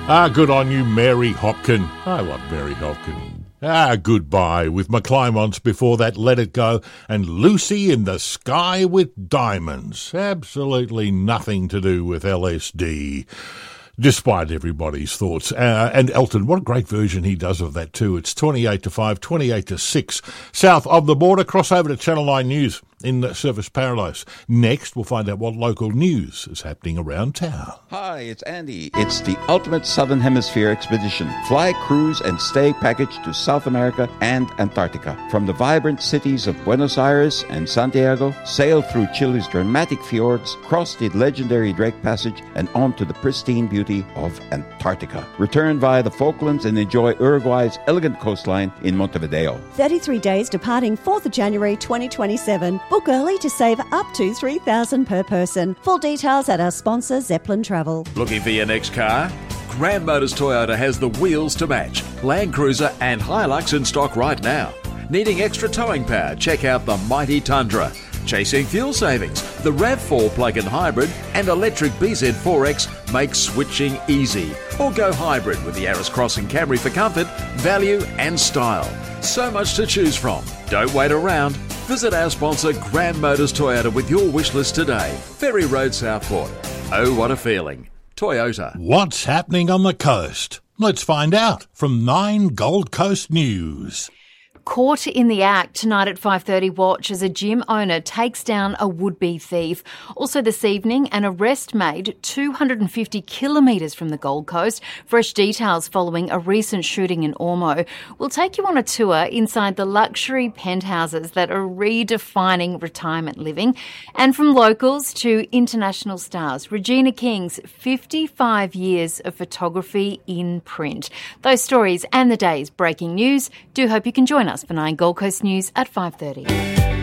Good on you, Mary Hopkin. I love Mary Hopkin. Goodbye with McClymonts before that Let It Go and Lucy in the Sky with Diamonds. Absolutely nothing to do with LSD, despite everybody's thoughts. And Elton, what a great version he does of that too. It's 28 to 5, 28 to 6. South of the border, cross over to Channel 9 News in Surfers Paradise. Next, we'll find out what local news is happening around town. Hi, it's Andy. It's the ultimate Southern Hemisphere expedition. Fly, cruise, and stay package to South America and Antarctica. From the vibrant cities of Buenos Aires and Santiago, sail through Chile's dramatic fjords, cross the legendary Drake Passage, and on to the pristine beauty of Antarctica. Return via the Falklands and enjoy Uruguay's elegant coastline in Montevideo. 33 days departing 4th of January 2027. Book early to save up to $3,000 per person. Full details at our sponsor, Zeppelin Travel. Looking for your next car? Grand Motors Toyota has the wheels to match. Land Cruiser and Hilux in stock right now. Needing extra towing power? Check out the mighty Tundra. Chasing fuel savings? The RAV4 plug-in hybrid and electric BZ4X make switching easy. Or go hybrid with the Yaris Cross and Camry for comfort, value and style. So much to choose from. Don't wait around. Visit our sponsor Grand Motors Toyota with your wish list today. Ferry Road, Southport. Oh, what a feeling. Toyota. What's happening on the coast? Let's find out from 9 Gold Coast News. Caught in the act tonight at 5:30 watch as a gym owner takes down a would-be thief. Also this evening, an arrest made 250 kilometres from the Gold Coast. Fresh details following a recent shooting in Ormeau. We'll take you on a tour inside the luxury penthouses that are redefining retirement living. And from locals to international stars, Regina King's 55 years of photography in print. Those stories and the day's breaking news. Do hope you can join us for 9 Gold Coast News at 5:30.